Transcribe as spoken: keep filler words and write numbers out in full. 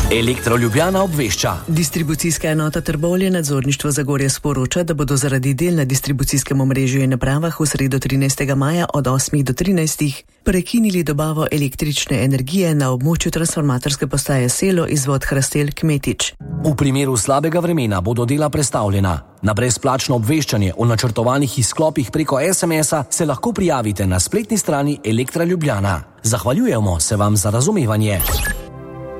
Elektro Ljubljana obvešča. Distribucijska enota Trbovlje nadzorništvo Zagorja sporoča, da bodo zaradi del na distribucijskem omrežju in napravah v sredo trinajstega maja od osmih do trinajstih prekinili dobavo električne energije na območju transformatorske postaje Selo izvod Hrastelj Kmetič. V primeru slabega vremena bodo dela prestavljena. Na brezplačno obveščanje o načrtovanih izklopih preko es em es-a se lahko prijavite na spletni strani Elektra Ljubljana. Zahvaljujemo se vam za razumevanje.